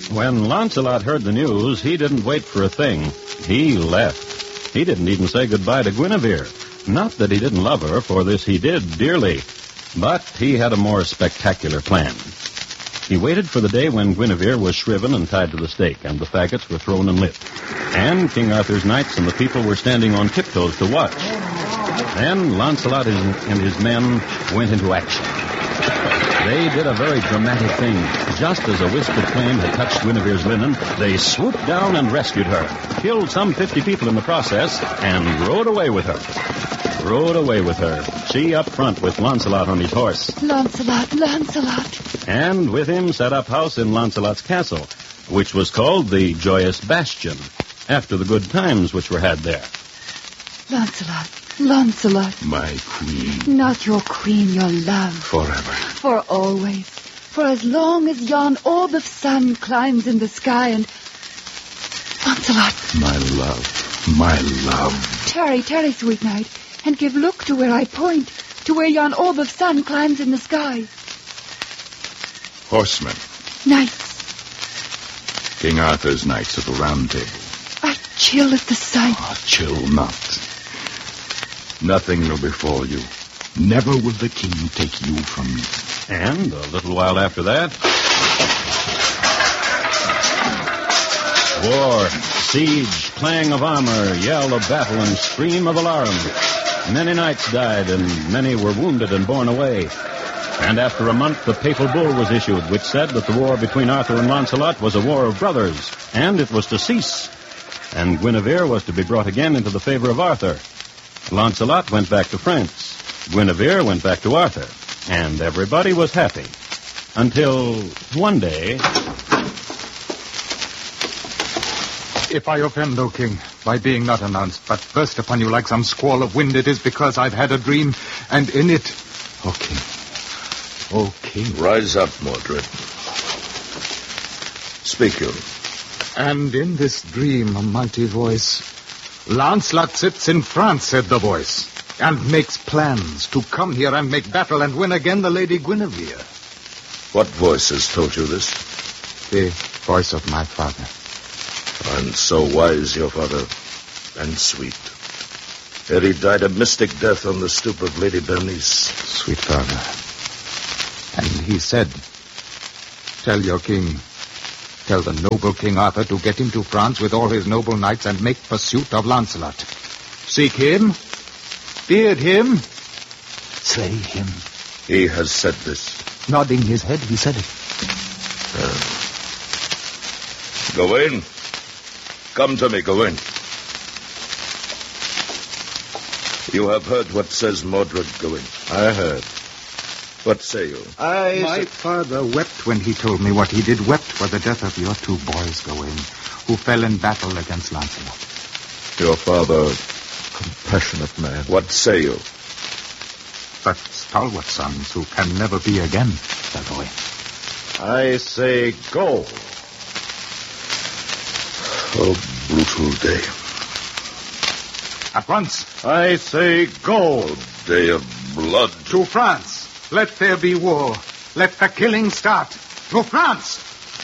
When Lancelot heard the news, he didn't wait for a thing. He left. He didn't even say goodbye to Guinevere. Not that he didn't love her, for this he did dearly. But he had a more spectacular plan. He waited for the day when Guinevere was shriven and tied to the stake, and the faggots were thrown and lit. And King Arthur's knights and the people were standing on tiptoes to watch. Then Lancelot and his men went into action. They did a very dramatic thing. Just as a wisp of flame had touched Guinevere's linen, they swooped down and rescued her, killed some 50 people in the process, and rode away with her. She up front with Lancelot on his horse. Lancelot. And with him set up house in Lancelot's castle, which was called the Joyous Bastion, after the good times which were had there. Lancelot. My queen. Not your queen, your love. Forever. For always. For as long as yon orb of sun climbs in the sky and... Lancelot. My love. Tarry, sweet knight, and give look to where I point, to where yon orb of sun climbs in the sky. Horsemen. Knights. King Arthur's knights of the Round Table. I chill at the sight. Chill not. Nothing will befall you. Never will the king take you from me. And a little while after that... War, siege, clang of armor, yell of battle, and scream of alarm. Many knights died, and many were wounded and borne away. And after a month, the papal bull was issued, which said that the war between Arthur and Lancelot was a war of brothers, and it was to cease. And Guinevere was to be brought again into the favor of Arthur. Lancelot went back to France. Guinevere went back to Arthur. And everybody was happy. Until one day... If I offend, O king, by being not announced, but burst upon you like some squall of wind, it is because I've had a dream, and in it... O king. Rise up, Mordred. Speak you. And in this dream, a mighty voice... Lancelot sits in France, said the voice, and makes plans to come here and make battle and win again the Lady Guinevere. What voice has told you this? The voice of my father. And so wise, your father, and sweet. Ere he died a mystic death on the stoop of Lady Bernice. Sweet father. And he said, tell your king, tell the noble King Arthur to get him to France with all his noble knights and make pursuit of Lancelot. Seek him, beard him, slay him. He has said this. Nodding his head, he said it. Gawain, come to me, Gawain. You have heard what says Mordred, Gawain. I heard. What say you? My father wept when he told me what he did, wept for the death of your two boys, Gawain, who fell in battle against Lancelot. Your father, compassionate man. What say you? But stalwart sons who can never be again, Sir Gawain. I say go. Oh, brutal day. At once. I say go. Day of blood. To France. Let there be war. Let the killing start. To France.